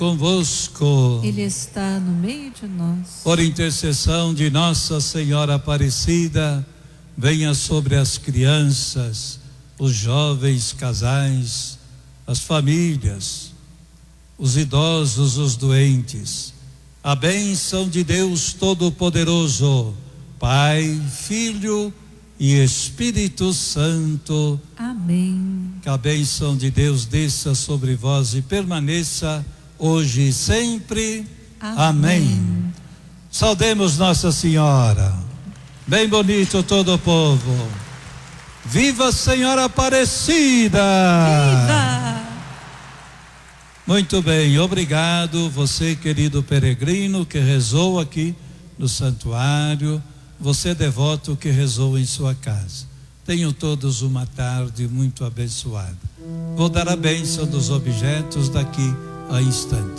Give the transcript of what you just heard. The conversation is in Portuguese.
convosco. Ele está no meio de nós. Por intercessão de Nossa Senhora Aparecida, venha sobre as crianças, os jovens casais, as famílias, os idosos, os doentes. A bênção de Deus Todo-Poderoso, Pai, Filho e Espírito Santo. Amém. Que a bênção de Deus desça sobre vós e permaneça hoje e sempre. Amém. Saudemos Nossa Senhora. Bem bonito todo o povo. Viva Senhora Aparecida! Viva! Muito bem, obrigado você, querido peregrino que rezou aqui no santuário, você devoto que rezou em sua casa. Tenham todos uma tarde muito abençoada. Vou dar a bênção dos objetos daqui a instantes.